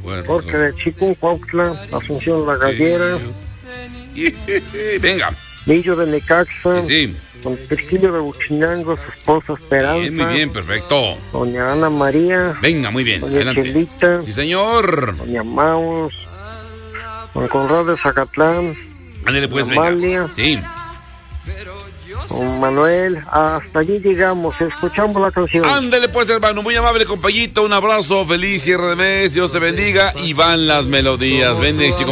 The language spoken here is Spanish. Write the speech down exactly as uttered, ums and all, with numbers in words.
Bueno, Jorge de Chiconcuautla, Asunción La Gallera, venga. Lillo de Necaxa, Sí, don Priscilio de Buchinango, su esposa Esperanza, bien, muy bien, perfecto. doña Ana María, Venga, muy bien, doña adelante. Chelita, Sí, señor. doña Maus, don Conrado de Zacatlán, Ándale, pues, doña venga. Amalia, Sí. don Manuel. Hasta allí llegamos, escuchamos la canción. Ándale, pues, hermano, muy amable, compañito. Un abrazo, feliz cierre de mes. Dios te bendiga. Y van las melodías. Ven, chico.